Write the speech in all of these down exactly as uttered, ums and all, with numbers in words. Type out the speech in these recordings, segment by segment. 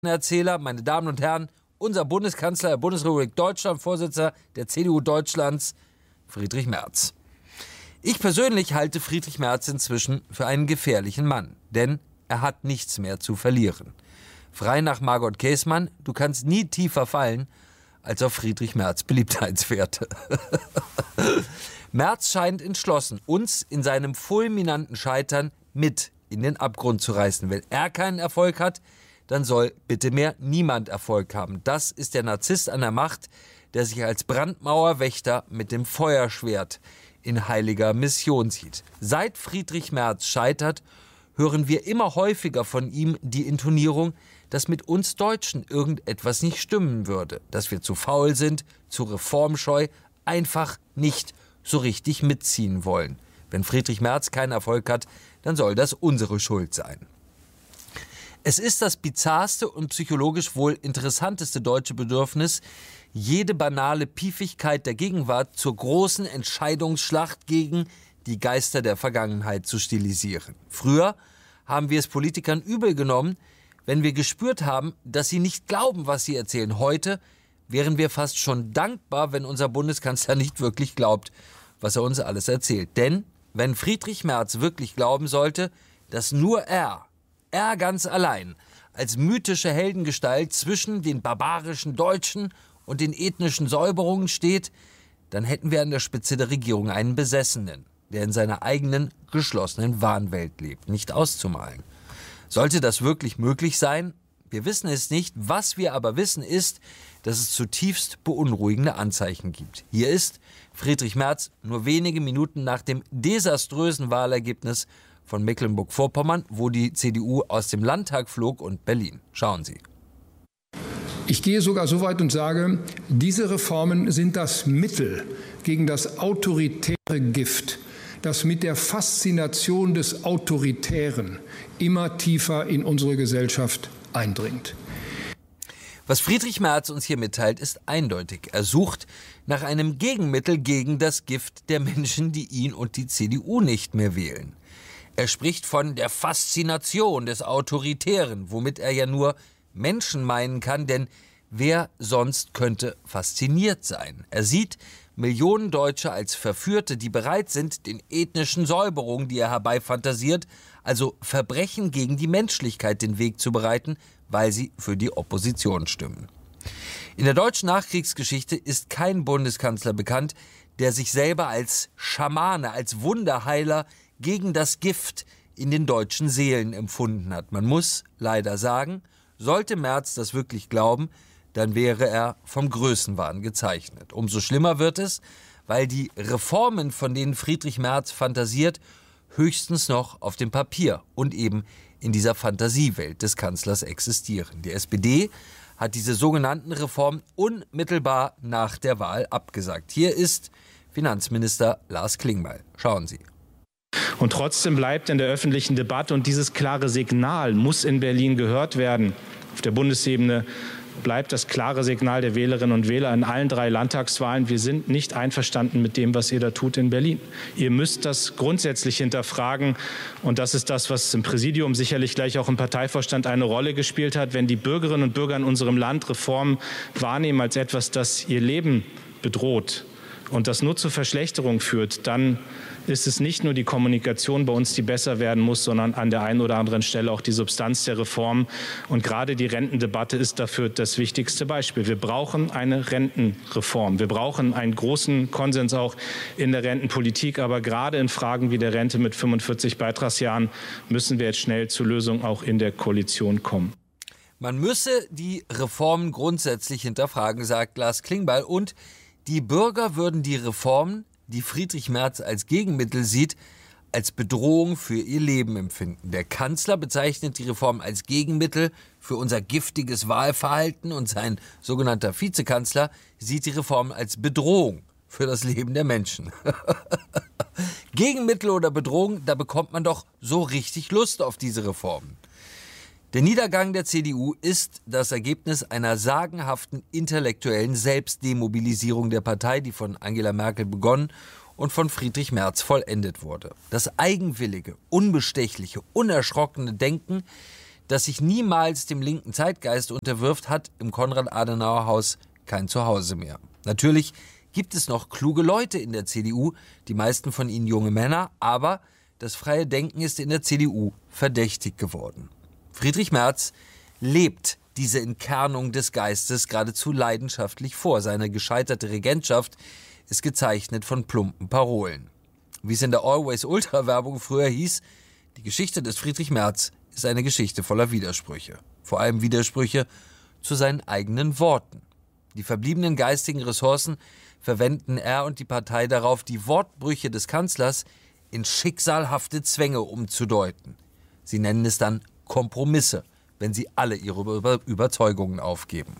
Erzähler, meine Damen und Herren, unser Bundeskanzler der Bundesrepublik Deutschland, Vorsitzender der C D U Deutschlands, Friedrich Merz. Ich persönlich halte Friedrich Merz inzwischen für einen gefährlichen Mann, denn er hat nichts mehr zu verlieren. Frei nach Margot Käßmann, du kannst nie tiefer fallen als auf Friedrich Merz Beliebtheitswerte. Merz scheint entschlossen, uns in seinem fulminanten Scheitern mit in den Abgrund zu reißen. Wenn er keinen Erfolg hat, dann soll bitte mehr niemand Erfolg haben. Das ist der Narzisst an der Macht, der sich als Brandmauerwächter mit dem Feuerschwert in heiliger Mission sieht. Seit Friedrich Merz scheitert, hören wir immer häufiger von ihm die Intonierung, dass mit uns Deutschen irgendetwas nicht stimmen würde, dass wir zu faul sind, zu reformscheu, einfach nicht so richtig mitziehen wollen. Wenn Friedrich Merz keinen Erfolg hat, dann soll das unsere Schuld sein. Es ist das bizarrste und psychologisch wohl interessanteste deutsche Bedürfnis, jede banale Piefigkeit der Gegenwart zur großen Entscheidungsschlacht gegen die Geister der Vergangenheit zu stilisieren. Früher haben wir es Politikern übel genommen, wenn wir gespürt haben, dass sie nicht glauben, was sie erzählen. Heute wären wir fast schon dankbar, wenn unser Bundeskanzler nicht wirklich glaubt, was er uns alles erzählt. Denn wenn Friedrich Merz wirklich glauben sollte, dass nur er, er ganz allein, als mythische Heldengestalt zwischen den barbarischen Deutschen und den ethnischen Säuberungen steht, dann hätten wir an der Spitze der Regierung einen Besessenen, der in seiner eigenen, geschlossenen Wahnwelt lebt, nicht auszumalen. Sollte das wirklich möglich sein? Wir wissen es nicht. Was wir aber wissen ist, dass es zutiefst beunruhigende Anzeichen gibt. Hier ist Friedrich Merz nur wenige Minuten nach dem desaströsen Wahlergebnis von Mecklenburg-Vorpommern, wo die C D U aus dem Landtag flog, und Berlin. Schauen Sie. Ich gehe sogar so weit und sage, diese Reformen sind das Mittel gegen das autoritäre Gift, das mit der Faszination des Autoritären immer tiefer in unsere Gesellschaft eindringt. Was Friedrich Merz uns hier mitteilt, ist eindeutig. Er sucht nach einem Gegenmittel gegen das Gift der Menschen, die ihn und die C D U nicht mehr wählen. Er spricht von der Faszination des Autoritären, womit er ja nur Menschen meinen kann, denn wer sonst könnte fasziniert sein? Er sieht Millionen Deutsche als Verführte, die bereit sind, den ethnischen Säuberungen, die er herbeifantasiert, also Verbrechen gegen die Menschlichkeit, den Weg zu bereiten, weil sie für die Opposition stimmen. In der deutschen Nachkriegsgeschichte ist kein Bundeskanzler bekannt, der sich selber als Schamane, als Wunderheiler gegen das Gift in den deutschen Seelen empfunden hat. Man muss leider sagen, sollte Merz das wirklich glauben, dann wäre er vom Größenwahn gezeichnet. Umso schlimmer wird es, weil die Reformen, von denen Friedrich Merz fantasiert, höchstens noch auf dem Papier und eben in dieser Fantasiewelt des Kanzlers existieren. Die S P D hat diese sogenannten Reformen unmittelbar nach der Wahl abgesagt. Hier ist Finanzminister Lars Klingbeil. Schauen Sie. Und trotzdem bleibt in der öffentlichen Debatte, und dieses klare Signal muss in Berlin gehört werden, auf der Bundesebene bleibt das klare Signal der Wählerinnen und Wähler in allen drei Landtagswahlen: Wir sind nicht einverstanden mit dem, was ihr da tut in Berlin. Ihr müsst das grundsätzlich hinterfragen. Und das ist das, was im Präsidium, sicherlich gleich auch im Parteivorstand eine Rolle gespielt hat. Wenn die Bürgerinnen und Bürger in unserem Land Reformen wahrnehmen als etwas, das ihr Leben bedroht und das nur zur Verschlechterung führt, dann ist es nicht nur die Kommunikation bei uns, die besser werden muss, sondern an der einen oder anderen Stelle auch die Substanz der Reform. Und gerade die Rentendebatte ist dafür das wichtigste Beispiel. Wir brauchen eine Rentenreform. Wir brauchen einen großen Konsens auch in der Rentenpolitik. Aber gerade in Fragen wie der Rente mit fünfundvierzig Beitragsjahren müssen wir jetzt schnell zu Lösungen auch in der Koalition kommen. Man müsse die Reformen grundsätzlich hinterfragen, sagt Lars Klingbeil. Und die Bürger würden die Reformen, die Friedrich Merz als Gegenmittel sieht, als Bedrohung für ihr Leben empfinden. Der Kanzler bezeichnet die Reform als Gegenmittel für unser giftiges Wahlverhalten und sein sogenannter Vizekanzler sieht die Reform als Bedrohung für das Leben der Menschen. Gegenmittel oder Bedrohung, da bekommt man doch so richtig Lust auf diese Reformen. Der Niedergang der C D U ist das Ergebnis einer sagenhaften intellektuellen Selbstdemobilisierung der Partei, die von Angela Merkel begonnen und von Friedrich Merz vollendet wurde. Das eigenwillige, unbestechliche, unerschrockene Denken das sich niemals dem linken Zeitgeist unterwirft, hat im Konrad-Adenauer-Haus kein Zuhause mehr. Natürlich gibt es noch kluge Leute in der C D U, die meisten von ihnen junge Männer, aber das freie Denken ist in der C D U verdächtig geworden. Friedrich Merz lebt diese Entkernung des Geistes geradezu leidenschaftlich vor. Seine gescheiterte Regentschaft ist gezeichnet von plumpen Parolen. Wie es in der Always-Ultra-Werbung früher hieß, die Geschichte des Friedrich Merz ist eine Geschichte voller Widersprüche. Vor allem Widersprüche zu seinen eigenen Worten. Die verbliebenen geistigen Ressourcen verwenden er und die Partei darauf, die Wortbrüche des Kanzlers in schicksalhafte Zwänge umzudeuten. Sie nennen es dann Kompromisse, wenn sie alle ihre Über- Überzeugungen aufgeben.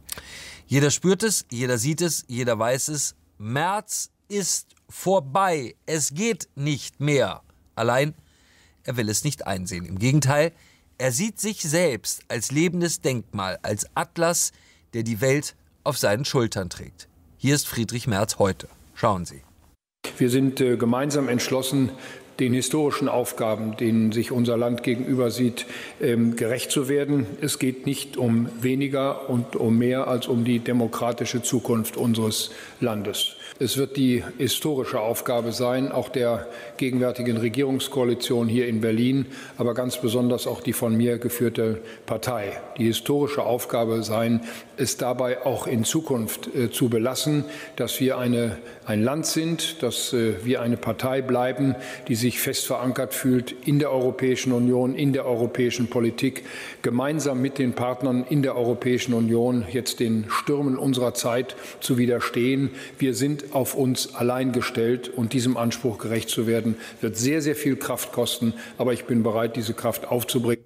Jeder spürt es, jeder sieht es, jeder weiß es. Merz ist vorbei. Es geht nicht mehr. Allein, er will es nicht einsehen. Im Gegenteil, er sieht sich selbst als lebendes Denkmal, als Atlas, der die Welt auf seinen Schultern trägt. Hier ist Friedrich Merz heute. Schauen Sie. Wir sind äh, gemeinsam entschlossen, den historischen Aufgaben, denen sich unser Land gegenüber sieht, ähm, gerecht zu werden. Es geht nicht um weniger und um mehr als um die demokratische Zukunft unseres Landes. Es wird die historische Aufgabe sein, auch der gegenwärtigen Regierungskoalition hier in Berlin, aber ganz besonders auch die von mir geführte Partei. Die historische Aufgabe sein, es dabei auch in Zukunft äh, zu belassen, dass wir eine, ein Land sind, dass äh, wir eine Partei bleiben, die sich fest verankert fühlt in der Europäischen Union, in der europäischen Politik, gemeinsam mit den Partnern in der Europäischen Union jetzt den Stürmen unserer Zeit zu widerstehen. Wir sind auf uns allein gestellt und diesem Anspruch gerecht zu werden, wird sehr, sehr viel Kraft kosten, aber ich bin bereit, diese Kraft aufzubringen.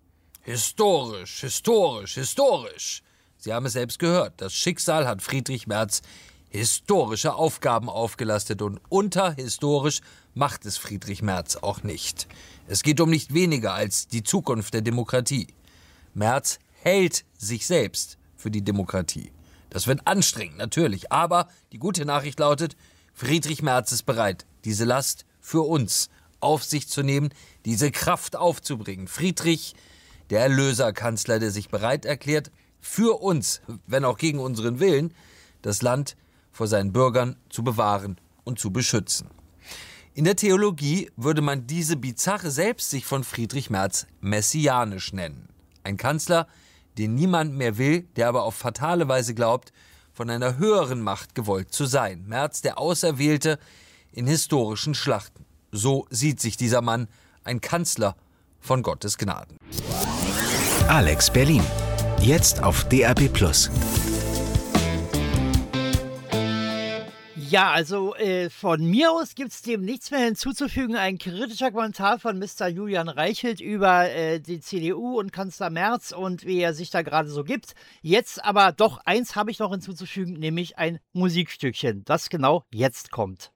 Historisch, historisch, historisch. Sie haben es selbst gehört. Das Schicksal hat Friedrich Merz historische Aufgaben aufgelastet und unterhistorisch macht es Friedrich Merz auch nicht. Es geht um nicht weniger als die Zukunft der Demokratie. Merz hält sich selbst für die Demokratie. Das wird anstrengend, natürlich, aber die gute Nachricht lautet, Friedrich Merz ist bereit, diese Last für uns auf sich zu nehmen, diese Kraft aufzubringen. Friedrich, der Erlöserkanzler, der sich bereit erklärt, für uns, wenn auch gegen unseren Willen, das Land vor seinen Bürgern zu bewahren und zu beschützen. In der Theologie würde man diese bizarre Selbstsicht von Friedrich Merz messianisch nennen. Ein Kanzler, den niemand mehr will, der aber auf fatale Weise glaubt, von einer höheren Macht gewollt zu sein. Merz, der Auserwählte in historischen Schlachten. So sieht sich dieser Mann, ein Kanzler von Gottes Gnaden. Alex Berlin, jetzt auf D R B Plus. Ja, also äh, von mir aus gibt es dem nichts mehr hinzuzufügen. Ein kritischer Kommentar von Mister Julian Reichelt über äh, die C D U und Kanzler Merz und wie er sich da gerade so gibt. Jetzt aber doch eins habe ich noch hinzuzufügen, nämlich ein Musikstückchen, das genau jetzt kommt.